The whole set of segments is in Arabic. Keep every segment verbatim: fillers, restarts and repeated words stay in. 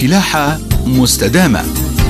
الفلاحة مستدامة.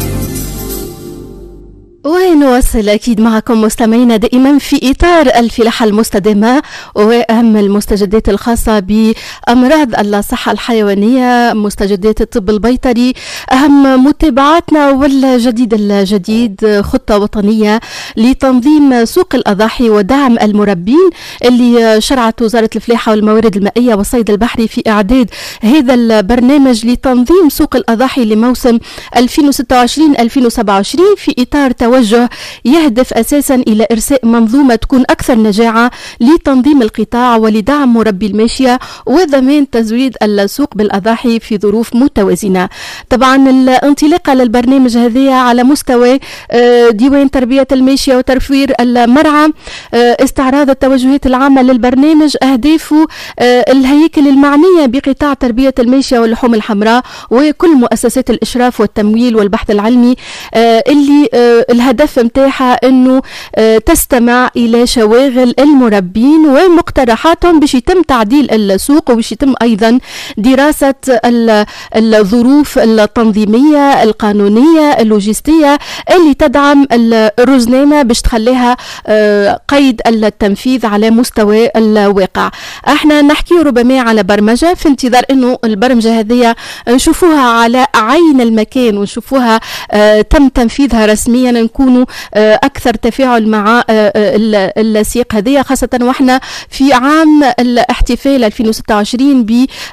ونواصل أكيد معكم مستمعينا دائما في إطار الفلاحة المستدامة وأهم المستجدات الخاصة بأمراض الصحة الحيوانية، مستجدات الطب البيطري، أهم متابعاتنا والجديد الجديد، خطة وطنية لتنظيم سوق الأضاحي ودعم المربين اللي شرعت وزارة الفلاحة والموارد المائية والصيد البحري في إعداد هذا البرنامج لتنظيم سوق الأضاحي لموسم ألفين وستة وعشرين ألفين وسبعة وعشرين في إطار توجه يهدف أساسا إلى إرساء منظومة تكون أكثر نجاعة لتنظيم القطاع ولدعم مربي الماشية وضمان تزويد السوق بالأضاحي في ظروف متوازنة. طبعا الانطلاقة للبرنامج هذه على مستوى ديوان تربية الماشية وترفير المرعى، استعراض التوجهات العامة للبرنامج، أهدافه الهيكل المعنية بقطاع تربية الماشية واللحوم الحمراء وكل مؤسسات الإشراف والتمويل والبحث العلمي اللي الهدف متاعها انه تستمع الى شواغل المربين ومقترحاتهم باش يتم تعديل السوق وباش يتم ايضا دراسة الظروف التنظيمية القانونية اللوجستية اللي تدعم الرزنامة باش تخليها قيد التنفيذ على مستوى الواقع. احنا نحكي ربما على برمجة في انتظار انه البرمجة هذه نشوفوها على عين المكان ونشوفوها تم تنفيذها رسميا، نكونوا أكثر تفاعل مع السياق هذه، خاصة وإحنا في عام الاحتفال ألفين وستة وعشرين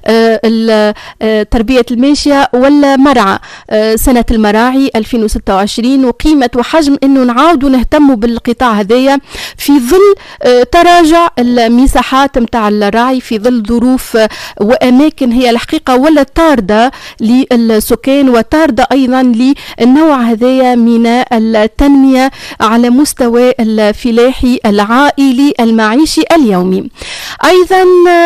بتربية الماشية والمرعى، سنة المراعي ألفين وستة وعشرين، وقيمة وحجم أنه نعاودوا نهتموا بالقطاع هذايا في ظل تراجع المساحات متاع الرعي، في ظل ظروف وأماكن هي الحقيقة ولا طاردة للسكان وطاردة أيضا للنوع هذايا من التنمية على مستوى الفلاحي العائلي المعيشي اليومي. أيضا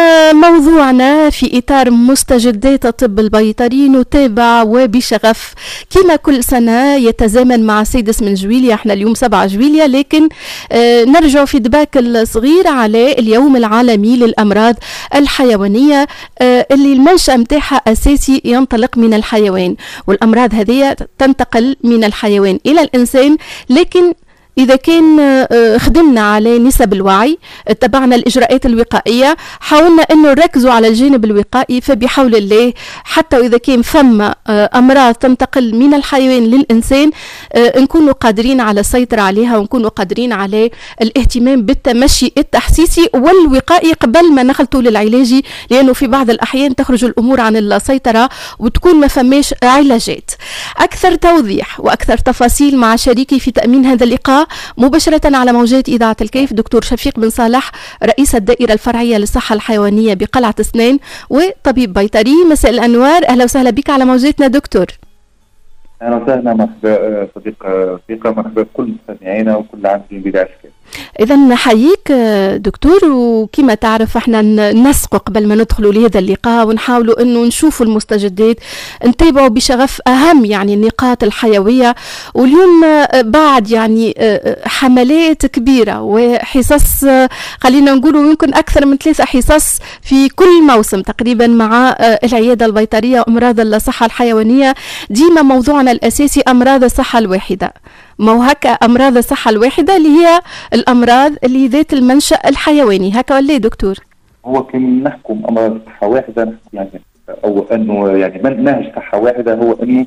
موضوعنا في إطار مستجدات الطب البيطري، نتابع وبشغف كما كل سنة يتزامن مع سادس من جويلية، احنا اليوم سبعة جويلية، لكن نرجع في دباك الصغير على اليوم العالمي للأمراض الحيوانية اللي المنشأ متاعها أساسي ينطلق من الحيوان، والأمراض هذه تنتقل من الحيوان إلى الإنسان. لكن إذا كان خدمنا على نسب الوعي، اتبعنا الإجراءات الوقائية، حاولنا أنه نركزوا على الجانب الوقائي، فبحول الله حتى وإذا كان ثم أمراض تنتقل من الحيوان للإنسان نكونوا قادرين على السيطرة عليها ونكونوا قادرين على الاهتمام بالتمشي التحسيسي والوقائي قبل ما نخلطوا للعلاجي، لأنه في بعض الأحيان تخرج الأمور عن السيطرة وتكون ما فماش علاجات. أكثر توضيح وأكثر تفاصيل مع شريكي في تأمين هذا اللقاء مباشرة على موجات إذاعة الكيف، دكتور شفيق بن صالح، رئيس الدائرة الفرعية للصحة الحيوانية بقلعة سنين وطبيب بيطري. مساء الأنوار، أهلا وسهلا بك على موجاتنا دكتور. أهلا وسهلا، مرحبا صديق ثقة، مرحبا بكل مستمعينا وكل عاملين بداية الكيف. إذا نحييك دكتور، وكما تعرف احنا نسقوا قبل ما ندخلوا لهذا اللقاء ونحاولوا انه نشوفوا المستجدات، نتابعوا بشغف اهم يعني النقاط الحيوية. واليوم بعد يعني حملات كبيرة وحصص، خلينا نقولوا يمكن اكثر من ثلاثة حصص في كل موسم تقريبا مع العيادة البيطرية وامراض الصحة الحيوانية. ديما موضوعنا الاساسي امراض الصحة الواحدة، ما هو هكا أمراض الصحة الواحدة اللي هي الأمراض اللي ذات المنشأ الحيواني، هكا ولا دكتور؟ هو كم نحكم أمراض صحة واحدة يعني، أو أنه يعني منهج صحة واحدة هو أنه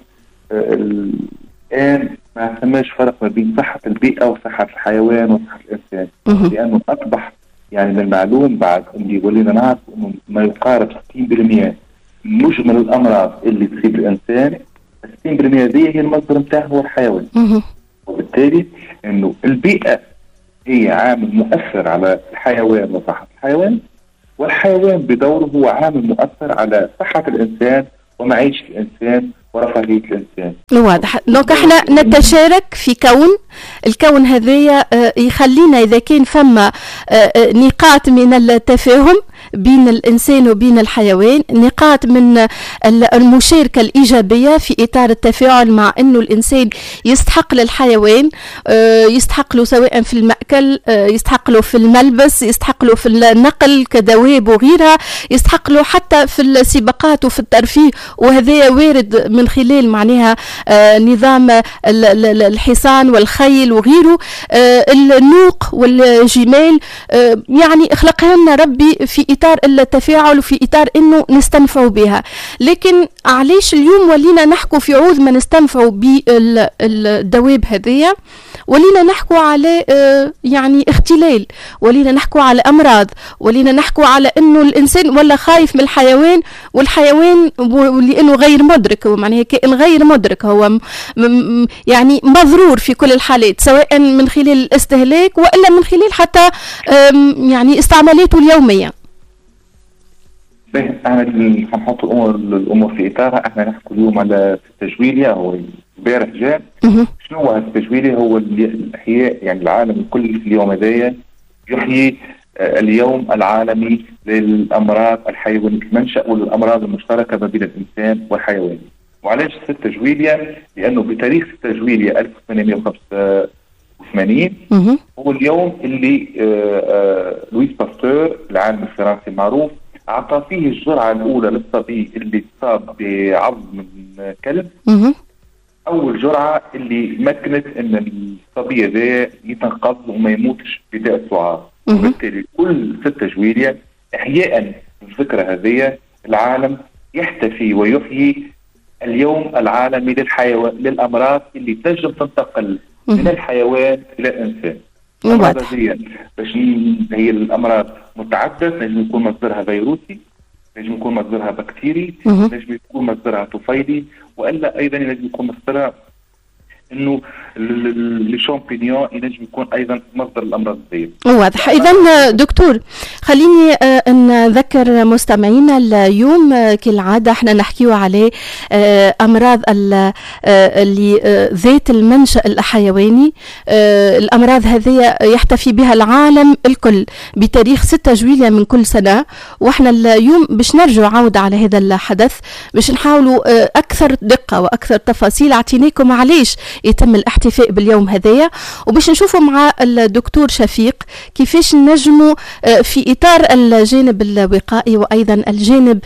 الآن ما ثماش فرق ما بين صحة البيئة وصحة الحيوان وصحة الإنسان، لأنه أصبح يعني من المعلوم بعد اللي ولينا نعرف أنه ما يقارب ستين بالمئة مجمل الأمراض اللي تصيب الإنسان، ستين بالمئة دي هي المصدر متاعه هو الحيوان. وبالتالي انه البيئة هي عامل مؤثر على الحيوان وصحة الحيوان، والحيوان بدوره هو عامل مؤثر على صحة الإنسان ومعيشة الإنسان ورفاهية الإنسان. واضح. دونك احنا نتشارك في كون، الكون هذايا يخلينا إذا كان فما نقاط من التفاهم بين الإنسان وبين الحيوان، نقاط من المشاركة الإيجابية في إطار التفاعل مع أنه الإنسان يستحق للحيوان، يستحق له سواء في المأكل، يستحق له في الملبس، يستحق له في النقل كدواب وغيرها، يستحق له حتى في السباقات وفي الترفيه، وهذا وارد من خلال معناها نظام الحصان والخيل وغيره. النوق والجمال يعني خلقها لنا ربي في إطار التفاعل وفي إطار أنه نستنفعوا بها. لكن علاش اليوم ولينا نحكوا في عوض ما نستنفعوا بالدواب هذية، ولينا نحكوا على يعني اختلال، ولينا نحكوا على أمراض، ولينا نحكوا على أنه الإنسان ولا خايف من الحيوان، والحيوان لأنه غير مدرك، معناها كائن غير مدرك، هو يعني مضرور في كل الحالات، سواء من خلال الاستهلاك وإلا من خلال حتى يعني استعمالاته اليومية. احنا حنحط الامور الامور في اطارها. احنا نحكي اليوم على التجويليه، هو امبارح جاء. شنو هو التجويليه؟ هو الاحياء، يعني العالم الكل في اليوم هذايا يحيي اليوم العالمي للامراض الحيوانيه المنشأ والامراض المشتركه ما بين الانسان والحيوان. وعلاش ستة جويلية؟ لانه بتاريخ ستة جويلية ألف وثمانمائة وخمسة وثمانين هو اليوم اللي آآ آآ لويس باستور العالم الفرنسي المعروف أعطى فيه الجرعة الأولى للصبي اللي اتصاب بعض من كلب. أول جرعة اللي مكنت أن الصبي هذا يتنقذ وما يموتش بداء السعار. وبالتالي كل ستة جويلية إحياء الفكرة هذه العالم يحتفي ويحيي اليوم العالمي للحيوان للأمراض اللي تنجم تنتقل من الحيوان إلى الإنسان. الأمراض هذه باش هي الأمراض متعددة، نجم يكون مصدرها فيروسي، نجم يكون مصدرها بكتيري، نجم يكون مصدرها طفيلي، والا ايضا نجم يكون مصدرها انه لي شامبينيون ينجم يكون ايضا مصدر الامراض هذه. واضح. اذا دكتور خليني نذكر مستمعينا اليوم كالعاده احنا نحكيو على امراض اللي ذات المنشأ الحيواني. الامراض هذه يحتفي بها العالم الكل بتاريخ ستة جويلية من كل سنه، واحنا اليوم باش نرجع عوده على هذا الحدث باش نحاولوا اكثر دقه واكثر تفاصيل. اعطيناكم علاش يتم الاحتفاء باليوم هذايا، وباش نشوفوا مع الدكتور شفيق كيفاش نجموا في إطار الجانب الوقائي وأيضا الجانب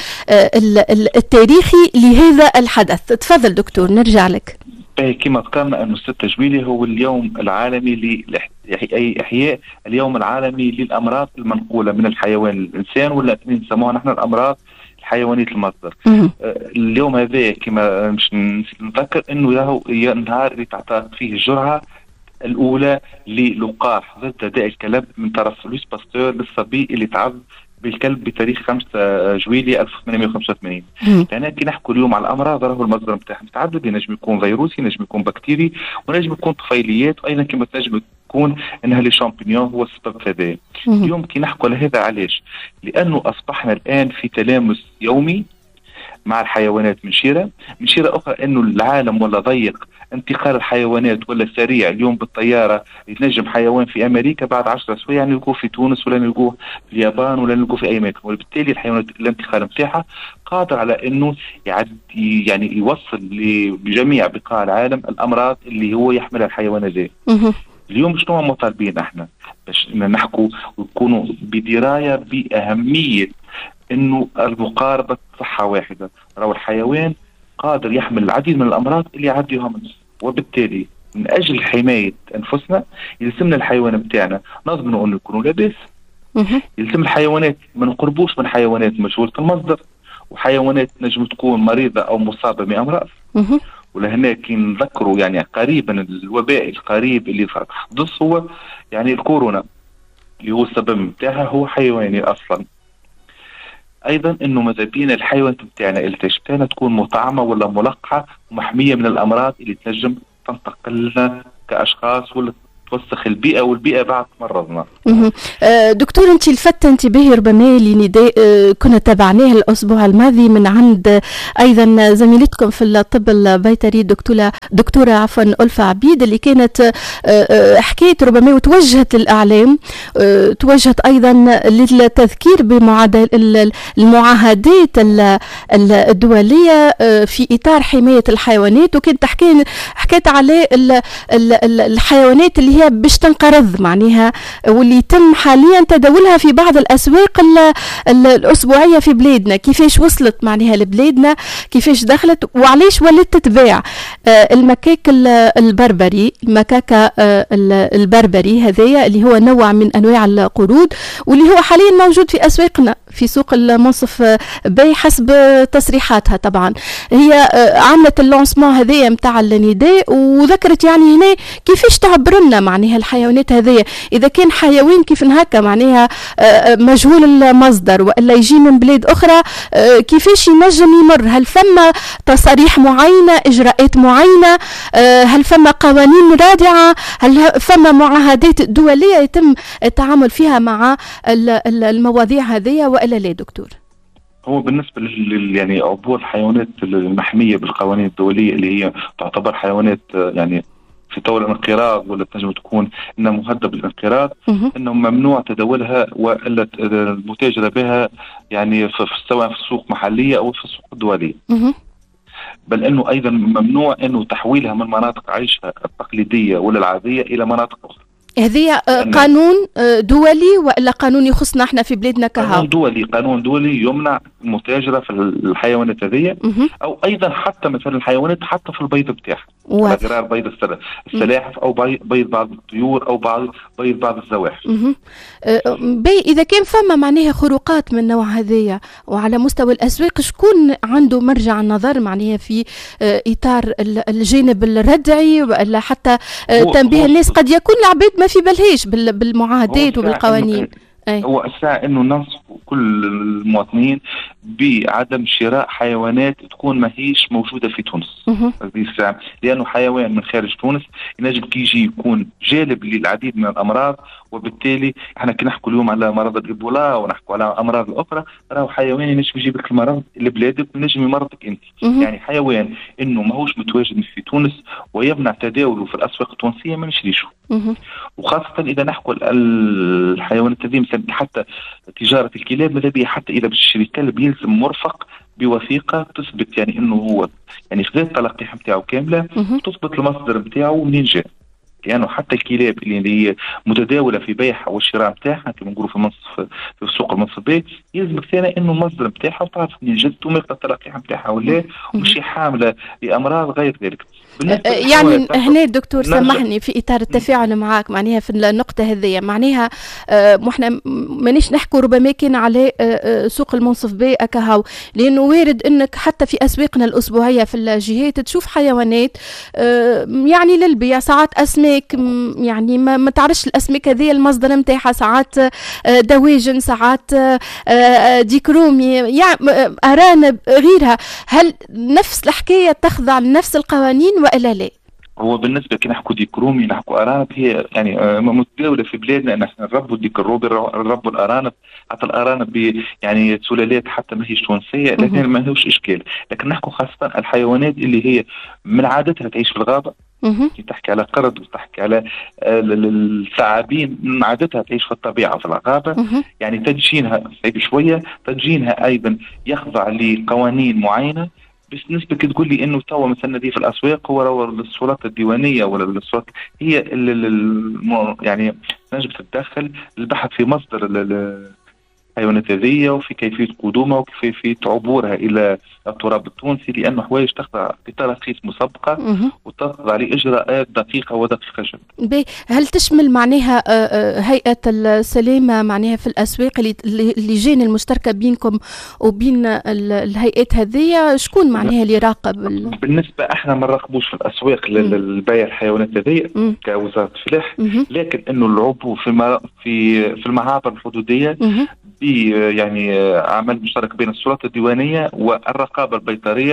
التاريخي لهذا الحدث. تفضل دكتور، نرجع لك. كما ذكرنا أنه ستة جويلية هو اليوم العالمي لإحياء اليوم العالمي للأمراض المنقولة من الحيوان للإنسان، ولا نسموها نحن الأمراض حيوانية المصدر. اليوم هذا كما مش نذكر انه راهو النهار اللي تعطى فيه الجرعة الاولى للقاح ضد داء الكلب من طرف لويس باستور للصبي اللي تعض بالكلب بتاريخ خمسة جويلية ألف وثمانمائة وخمسة وثمانين. يعني كي نحكوا اليوم على الامراض راهو المصدر نتاعها متعدد، ينجم يكون فيروسي، ينجم يكون بكتيري، ونجم يكون طفيليات، وايضا كما تنجم تكون انها لي شامبينيون هو السبب في هذا. اليوم كي نحكوا على هذا علاش؟ لانه اصبحنا الان في تلامس يومي مع الحيوانات من شيرة من شيرة أخرى، أنه العالم ولا ضيق، انتقال الحيوانات ولا سريع. اليوم بالطيارة يتنجم حيوان في أمريكا بعد عشرة سوايع نلقوه في تونس، ولا نلقوه في اليابان، ولا نلقوه في أي مكان. وبالتالي الحيوانات الانتقال متاعها قادر على أنه يعدي يعني يوصل لجميع بقاع العالم الأمراض اللي هو يحملها الحيوان هذا. اليوم شنو مطالبين احنا باش نحكوا ونكونوا بدراية بأهمية انه المقاربة صحة واحدة. راهو الحيوان قادر يحمل العديد من الامراض اللي يعديها منه، وبالتالي من اجل حماية انفسنا يلزمنا الحيوان بتاعنا نضمنوا انه يكونوا لاباس. يلزم الحيوانات ما نقربوش من حيوانات مجهولة المصدر، وحيوانات نجم تكون مريضة او مصابة بامراض. ولهنا كي نذكروا يعني قريبا الوباء القريب اللي حدث هو يعني الكورونا اللي هو السبب بتاعها هو حيواني اصلا. ايضا انه ماذا بينا الحيوانات بتاعنا اللي تشبهنا تكون مطعمه ولا ملقحه ومحميه من الامراض اللي تنجم تنتقل لنا كاشخاص ولا توسخ البيئه، والبيئه بعد تمرضنا. دكتور، انت لفت انتباهي ربما لنداء كنا تابعناه الاسبوع الماضي من عند ايضا زميلتكم في الطب البيطري دكتوره دكتوره عفوا ألفة عبيد، اللي كانت حكيت ربما وتوجهت للاعلام، توجهت ايضا للتذكير بمعادل المعاهدات الدوليه في اطار حمايه الحيوانات، وكنت تحكي حكيت على الحيوانات اللي هي باش تنقرض معناها، واللي يتم حاليا تداولها في بعض الاسواق الاسبوعيه في بلادنا. كيفاش وصلت معناها لبلادنا، كيفاش دخلت، وعليش ولات تتباع. المكاك البربري، المكاكه البربري هذايا اللي هو نوع من انواع القرود، واللي هو حاليا موجود في اسواقنا في سوق المنصف باي حسب تصريحاتها. طبعا هي عملت اللونسمون هذايا نتاع النداء، وذكرت يعني هنا كيفاش تعبر لنا معناها الحيوانات هذيا، اذا كان حيوان كيف هكا معناها مجهول المصدر والا يجي من بلاد اخرى، كيفاش ينجم يمر؟ هل فما تصاريح معينه، اجراءات معينه، هل فما قوانين رادعه، هل فما معاهدات دوليه يتم التعامل فيها مع المواضيع هذيا والا لا دكتور؟ هو بالنسبه لل يعني عبور الحيوانات المحميه بالقوانين الدوليه اللي هي تعتبر حيوانات يعني في طور الانقراض، ولا تنجم تكون انها مهدده بالانقراض، انه ممنوع تداولها والا المتاجره بها يعني في سواء في السوق محليه او في السوق الدوليه. بل انه ايضا ممنوع انه تحويلها من مناطق عيشها التقليديه ولا العاديه الى مناطق اخرى. هذه قانون دولي ولا قانون يخصنا احنا في بلادنا كهو؟ قانون دولي، قانون دولي يمنع المتاجره في الحيوانات هذه، او ايضا حتى مثلا الحيوانات حتى في البيض بتاعها، غرار بيض السلاحف او بيض بعض الطيور او بعض بيض بعض الزواحف. بي اذا كان فما معناها خروقات من النوع هذايا وعلى مستوى الاسواق، شكون عنده مرجع النظر معناها في اطار الجانب الردعي ولا حتى تنبيه الناس؟ قد يكون العباد ما في بالهيش بالمعاهدات وبالقوانين. هو الساعة انه ننصح كل المواطنين بعدم شراء حيوانات تكون ما هيش موجودة في تونس هذه الساعة، لانه حيوان من خارج تونس ينجم كيجي يكون جالب للعديد من الامراض، وبالتالي احنا كي نحكوا اليوم على مرض الايبولا ونحكوا على امراض الاخرى، راهو حيوان ينجم يجيب لك المرض لبلادك وينجم يمرضك انت. يعني حيوان انه ماهوش متواجد في تونس ويمنع تداوله في الاسواق التونسية ما نشريشه. وخاصة اذا نحكوا الحيوانات هذه مثلا حتى تجارة الكلاب، ماذا بيا حتى اذا باش تشري كلب يلزم مرفق بوثيقة تثبت يعني انه هو يعني خذ التلقيح نتاعو كاملة، تثبت المصدر نتاعو منين جاء، لانه يعني حتى الكلاب اللي هي متداوله في بيعها والشراء نتاعها كما نقولوا في المنصف في السوق المنصبي، يلزمك ثاني انه المصدر نتاعها وتعرف منين جات وما التلقيح نتاعها ولا ومش حامله لامراض غير ذلك. يعني هنا دكتور سامحني في اطار التفاعل معك معناها في النقطه هذه، معناها احنا مانيش نحكوا ربما كان على سوق المنصف بي كهو، لانه وارد انك حتى في اسواقنا الاسبوعيه في الجهات تشوف حيوانات يعني للبيع، ساعات اسماك يعني ما, ما تعرفش الاسماك هذه المصدر نتاعها، ساعات دواجن، ساعات ديكرومي، يعني ارانب غيرها. هل نفس الحكايه تخضع لنفس القوانين والا لا؟ هو بالنسبه كي نحكوا ديكرومي نحكوا ارانب، هي يعني متداوله في بلادنا ان احنا نربوا الديكرومي نربوا الارانب، حتى الارانب يعني سلالات حتى ما هيش تونسيه لكن ما هوش اشكال. لكن نحكوا خاصه الحيوانات اللي هي من عادتها تعيش في الغابه، كي تحكي على قرد وتحكي على الثعابين من عادتها تعيش في الطبيعه في الغابه، يعني تدجينها صعيب شويه، تدجينها ايضا يخضع لقوانين معينه. بس نسبة تقول لي انه توا مثلا دي في الاسواق هو راهو السلطات الديوانيه ولا السلطات هي اللي يعني نجم تتدخل البحث في مصدر الحيوانات هذه وفي كيفيه قدومها وكيفيه عبورها الى التراب التونسي، لانه حوايج تخضع لتراخيص مسبقه وتخضع لاجراءات دقيقه ودقيقه جدا. هل تشمل معناها هيئه السلامه معناها في الاسواق اللي اللجان المشتركه بينكم وبين الهيئات هذه؟ شكون معناها اللي يراقب؟ بالنسبه احنا ما نراقبوش في الاسواق للبيع الحيوانات هذه كوزاره الفلاح، لكن انه العبور في في في المعابر الحدوديه يعني عمل مشترك بين السلطات الديوانيه والرقابه البيطريه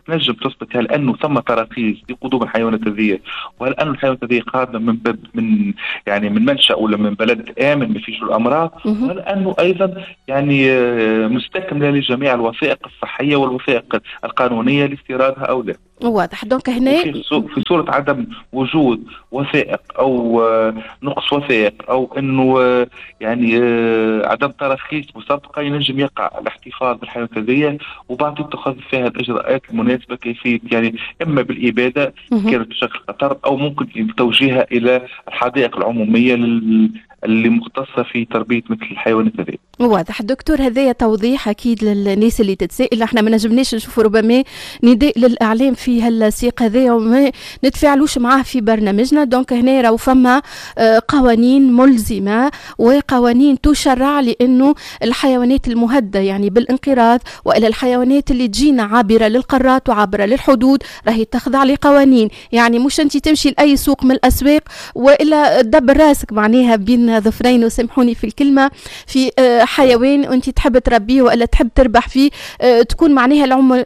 تنجم تثبت هل انه ثم تراخيص لقدوم الحيوانات هذه، وهل انه الحيوانات هذه قادمه من بب من يعني من منشا ولا من بلد امن ما فيش الامراض، وهل انه ايضا يعني مستكمله لجميع الوثائق الصحيه والوثائق القانونيه لاستيرادها او لا. واضح. دونك هنا في في صورة عدم وجود وثائق أو نقص وثائق أو أنه يعني عدم تراخيص مسبقة ينجم يقع الاحتفاظ بالحيوانات هذه وبعد تتخذ فيها الإجراءات المناسبة كيفية يعني إما بالإبادة كانت بشكل خطر أو ممكن توجيهها إلى الحدائق العمومية اللي مختصة في تربية مثل الحيوانات هذه. واضح دكتور، هذايا توضيح أكيد للناس اللي تتسائل. احنا ما نجمناش نشوفوا ربما نداء للإعلام في هالسياق هذايا وما نتفاعلوش معاه في برنامجنا. دونك هنا راهو فما قوانين ملزمة وقوانين تشرع لأنه الحيوانات المهددة يعني بالانقراض وإلى الحيوانات اللي تجينا عابرة للقارات وعابرة للحدود راهي تخضع لقوانين. يعني مش أنت تمشي لأي سوق من الأسواق وإلا تدبر راسك معناها بين ظفرين وسامحوني في الكلمة في حيوان وانت تحب تربيه ولا تحب تربح فيه تكون معناها العم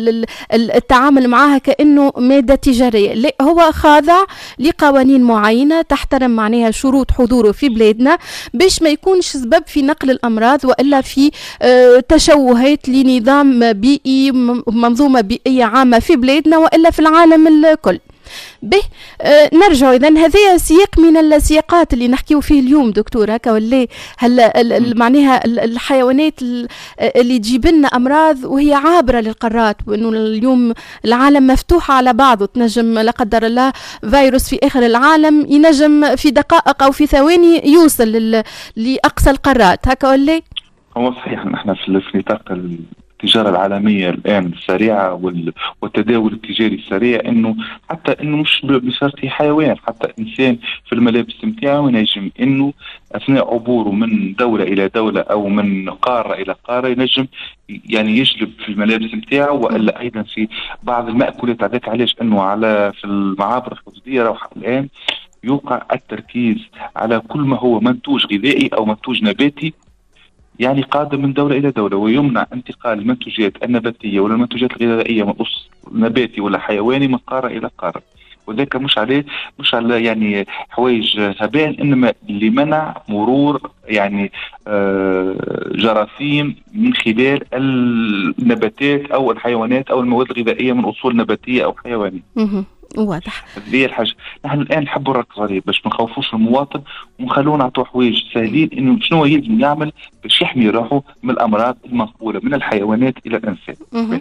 التعامل معها كأنه مادة تجارية. لا، هو خاضع لقوانين معينة تحترم معناها شروط حضوره في بلادنا باش ما يكونش سبب في نقل الأمراض وإلا في تشوهات لنظام بيئي منظومة بيئية عامة في بلادنا وإلا في العالم الكل. به آه نرجع إذن هذا سياق من السياقات اللي نحكيو فيه اليوم دكتور هكا ولا هل معناها الحيوانات اللي تجيب لنا أمراض وهي عابرة للقارات، وإنه اليوم العالم مفتوح على بعضه، تنجم لا قدر الله فيروس في آخر العالم ينجم في دقائق أو في ثواني يوصل لأقصى القارات هكا ولا؟ هو صحيح نحن في نطاق التجارة العالمية الآن السريعة والتداول التجاري السريع، إنه حتى إنه مش بشرط حيوان، حتى إنسان في الملابس متاعه ينجم إنه أثناء عبوره من دولة إلى دولة أو من قارة إلى قارة ينجم يعني يجلب في الملابس متاعه، وإلا أيضا في بعض المأكولات. هذاك علاش إنه على في المعابر الحدودية راح الآن يوقع التركيز على كل ما هو منتوج غذائي أو منتوج نباتي يعني قادم من دولة إلى دولة، ويمنع انتقال المنتوجات النباتية ولا المنتوجات الغذائية من أصل نباتي ولا حيواني من قارة إلى قارة. وذلك مش عليه مش على يعني حوايج هبان، إنما لمنع مرور يعني آه جراثيم من خلال النباتات أو الحيوانات أو المواد الغذائية من أصول نباتية أو حيوانية. واضح. هذه الحاجة نحن الآن نحبوا نركزوا عليه باش ما نخوفوش المواطن ونخلوه نعطوه حوايج سهلين إنه شنو يلزم يعمل باش يحمي روحه من الأمراض المنقولة من الحيوانات إلى الإنسان.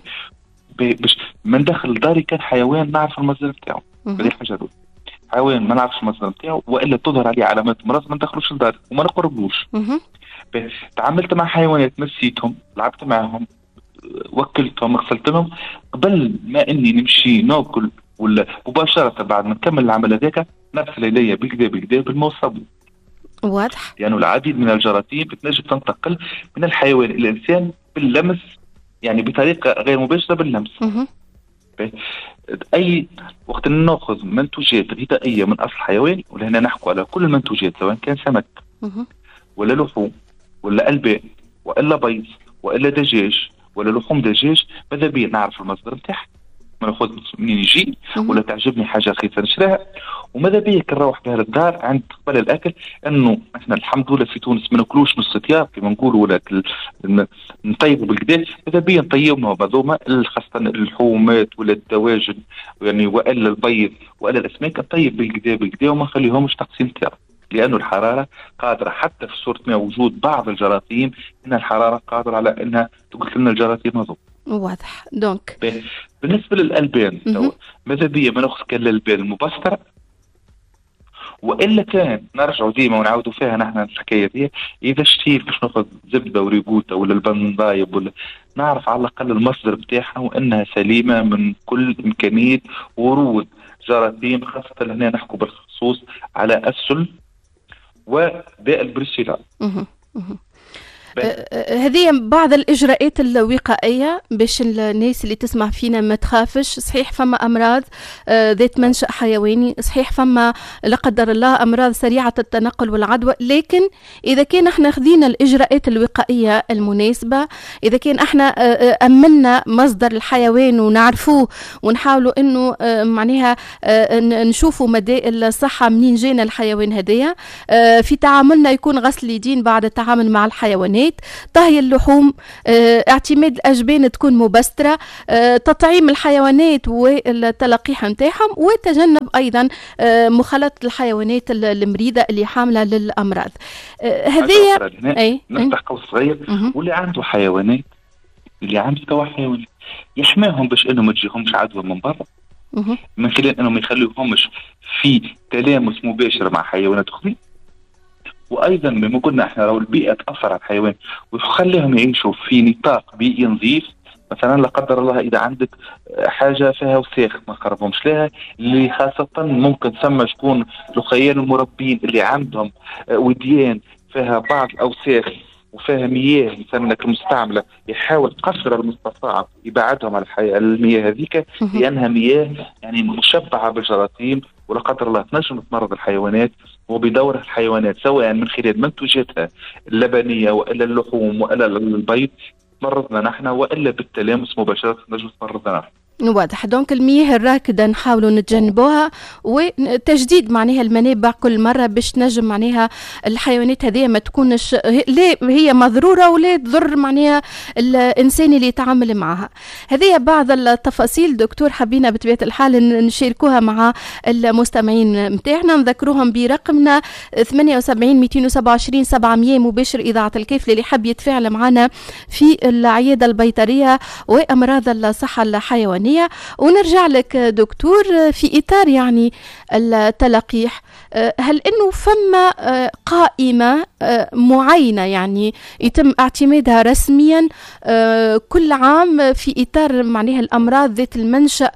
باش ما ندخل داري كان حيوان نعرف المصدر نتاعو، هذه الحاجة الأولى. حيوان ما نعرفش المصدر نتاعو وإلا تظهر عليه علامات مرض ما ندخلوش لداري وما نقربوش. تعاملت مع حيوانات مسيتهم لعبت معهم وكلتهم غسلتهم قبل ما إني نمشي ناكل ولا مباشرة بعد ما نكمل العمل هذاك نغسل يدي بكذا بكذا بالماء والصابون. واضح. لأنه يعني العديد من الجراثيم بتنجم تنتقل من الحيوان إلى الإنسان باللمس، يعني بطريقة غير مباشرة باللمس. أي وقت نأخذ منتوجات غذائية من أصل حيواني، ولهنا نحكو على كل المنتوجات سواء كان سمك ولا لحوم ولا ألبان وإلا بيض وإلا دجاج ولا لحوم دجاج، ماذا بيا نعرف المصدر نتاعها، ما ناخذ منين يجي ولا تعجبني حاجه رخيصه نشريها، وماذا بيا كي نروح بها للدار عند قبل الاكل انه احنا الحمد لله في تونس ما ناكلوش نص ثياب كما نقولوا ولا نطيبوا بالكدا، ماذا بيا نطيبوا هذوما خاصه اللحومات ولا الدواجن يعني والا البيض والا الاسماك نطيب بالكدا بالكدا وما نخليهمش تقسيم تاعو، لأنه الحرارة قادرة حتى في صورة ما وجود بعض الجراثيم إن الحرارة قادرة على أنها تقتل لنا الجراثيم هذو. واضح. دونك بالنسبة للألبان ماذا بيا ما ناخذ كان الألبان المبسترة، وإلا كان نرجعوا ديما ونعاودوا فيها نحن الحكاية دي، إذا شتيت باش ناخذ زبدة وريقوتة ولا البنضايب ولا نعرف على الأقل المصدر بتاعها وأنها سليمة من كل إمكانية ورود جراثيم، خاصة هنا نحكوا بالخصوص على السل وداء البريسيلا. هذه بعض الإجراءات الوقائية باش الناس اللي تسمع فينا ما تخافش. صحيح فما أمراض ذات منشأ حيواني، صحيح فما لا قدر الله أمراض سريعة التنقل والعدوى، لكن إذا كان احنا خذينا الإجراءات الوقائية المناسبة، إذا كان احنا أمنا مصدر الحيوان ونعرفوه ونحاولوا إنه معناها نشوفوا مدى الصحة منين جينا الحيوان هدايا، في تعاملنا يكون غسل اليدين بعد التعامل مع الحيوانات، طهي اللحوم، اعتماد الأجبان تكون مبسترة، تطعيم الحيوانات والتلقيح نتاعهم، وتجنب أيضا مخالطة الحيوانات المريضة اللي حاملة للأمراض. هذه أي نفتح قوس صغير، واللي عنده حيوانات اللي عنده توا حيوانات يحماهم باش انه ما تجيهمش عدوى من برا، من خلال انه ما يخليهمش في تلامس مباشر مع حيوانات اخرى. وايضا بما قلنا احنا لو البيئه تاثر على الحيوان ويخليهم يعيشوا في نطاق بيئي نظيف، مثلا لا قدر الله اذا عندك حاجه فيها وساخ ما قربهمش لها، اللي خاصه ممكن ثم شكون الخيال المربين اللي عندهم وديان فيها بعض الاوساخ وفيها مياه مثلا المستعمله، يحاول قدر المستطاع يبعدهم على الحي... المياه هذيك، لانها مياه يعني مشبعه بالجراثيم، ولا قدر الله تنجم تمرض الحيوانات. وبدور الحيوانات سواء من خلال منتوجاتها اللبنيه والا اللحوم والا البيض تمرضنا نحن، والا بالتلامس مباشره نجم تمرضنا نحن. واضح. دونك المياه الراكدة نحاولوا نتجنبوها، وتجديد معناها المنابع كل مرة باش نجم معناها الحيوانات هذه ما تكونش لا هي مضرورة ولا تضر معناها الإنسان اللي يتعامل معها. هذه بعض التفاصيل دكتور حبينا بطبيعة الحال نشاركوها مع المستمعين متاعنا، نذكروهم برقمنا ثمانية وسبعين مئتين وسبعة وعشرين سبعمية مباشر إذاعة الكيف اللي حب يتفاعل معنا في العيادة البيطرية وأمراض الصحة الحيوانية. ونرجع لك دكتور في إطار يعني التلقيح، هل إنه فما قائمة معينة يعني يتم اعتمادها رسميا كل عام في إطار معناها الأمراض ذات المنشأ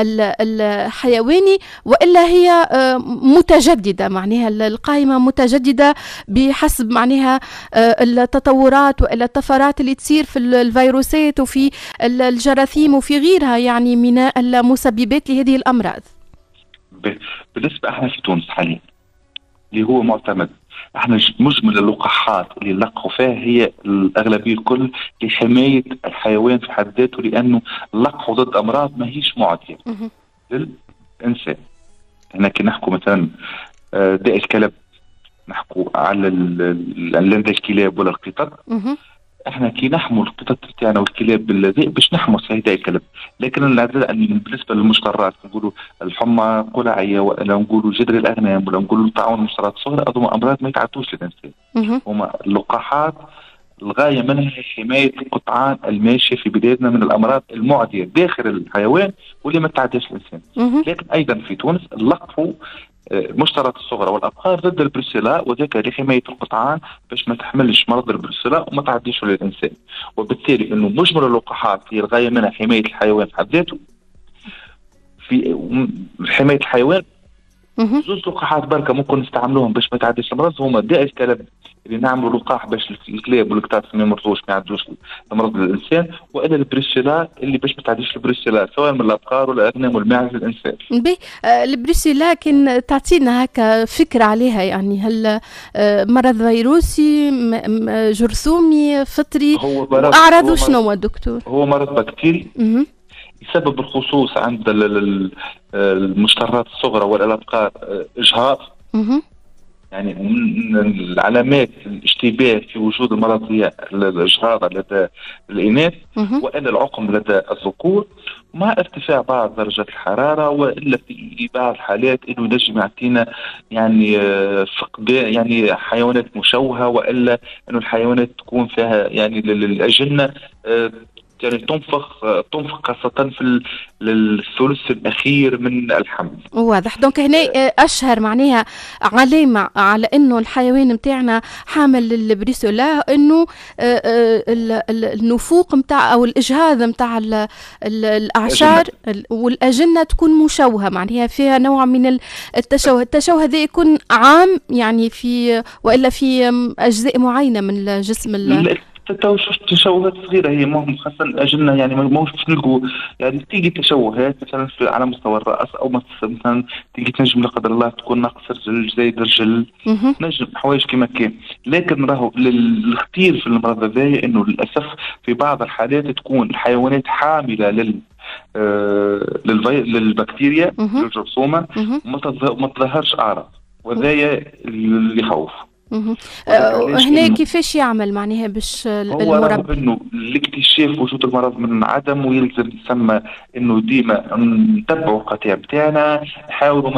الحيواني، وإلا هي متجددة معناها القائمة متجددة بحسب معناها التطورات وإلا الطفرات اللي تصير في الفيروسات وفي الجراثيم وفي غيرها يعني من المسببات لهذه الأمراض؟ بالنسبة احنا في تونس حاليا اللي هو معتمد، احنا مجمل اللقاحات اللي لقحوا فيها هي الأغلبية الكل لحماية الحيوان في حد ذاته، لأنه لقحوا ضد أمراض ما هيش معدية للإنسان. احنا كي نحكوا مثلا داء الكلب، نحكوا على لندى الكلاب ولا القطط، احنا كي نحموا القطط تاعنا والكلاب بالذئب باش نحموا داء الكلب، لكن بالنسبه للمشترات نقولوا الحمى قلعيه ولا نقولوا جدري الاغنام ولا نقولوا طاعون المشترات الصغرى، هذوما امراض ما يتعدوش للانسان. هما اللقاحات الغايه منها حمايه القطعان الماشيه في بلادنا من الامراض المعديه داخل الحيوان واللي ما تعداش الانسان. لكن ايضا في تونس لقحوا مشترات الصغرى والابقار ضد البروسيلا، وذاك لحمايه القطعان باش ما تحملش مرض البروسيلا وما تعديش للانسان. وبالتالي انه مجمل اللقاحات هي الغايه منها حمايه الحيوان في حد ذاته. في حمايه الحيوان زوج لقاحات بركه ممكن نستعملوهم باش ما تعديش المرض، هما داء الكلب اللي نعملوا لقاح باش الكلاب والقطط ما يمرضوش ما يعدوش المرض للانسان، والا البروسيلا اللي باش ما تعديش البروسيلا سواء من الابقار ولا الاغنام والماعز للانسان. بي آه البروسيلا كان تعطينا هكا فكره عليها، يعني هل آه مرض فيروسي جرثومي فطري واعراضه شنو دكتور؟ هو مرض بكتيري يسبب بالخصوص عند المشترات الصغرى والابقار اجهاض. يعني من العلامات الاشتباه في وجود المرض هي الإجهاض لدى الإناث وإلا العقم لدى الذكور، مع ارتفاع بعض درجات الحرارة، وإلا في بعض الحالات إنه ينجم يعطينا يعني فقدان يعني حيوانات مشوهة، وإلا إنه الحيوانات تكون فيها يعني الأجنة يعني تنفخ تنفخ خاصة في الثلث الأخير من الحمل. واضح. دونك هنا أشهر معناها علامة على إنه الحيوان متاعنا حامل البريسولا إنه النفوق متاع أو الإجهاض متاع الأعشار والأجنة تكون مشوهة، معناها فيها نوع من التشوه. التشوه هذا يكون عام يعني في وإلا في أجزاء معينة من الجسم. التشوهات صغيرة هي مهم خاصة الأجنة، يعني ما نلقوا يعني تيجي تشوهات مثلا على مستوى الرأس أو مثلا تيجي تنجم لا قدر الله تكون ناقص رجل زايد رجل، نجم حوايج كما كان. لكن راهو الخطير في المرض هذايا إنه للأسف في بعض الحالات تكون الحيوانات حاملة لل آه للبكتيريا للجرثومة وما تظهرش أعراض، وذايا اللي يخوف. هنا كيفاش يعمل معناها باش هو رغم انه الاكتشاف وجود المرض من عدم، ويلزم يسمى انه ديما نتبعوا القطيع بتاعنا، نحاولوا